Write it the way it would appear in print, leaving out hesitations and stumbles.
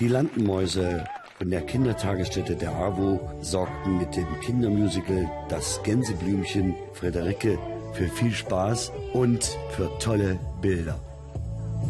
Die Landmäuse von der Kindertagesstätte der AWO sorgten mit dem Kindermusical Das Gänseblümchen Friederike für viel Spaß und für tolle Bilder.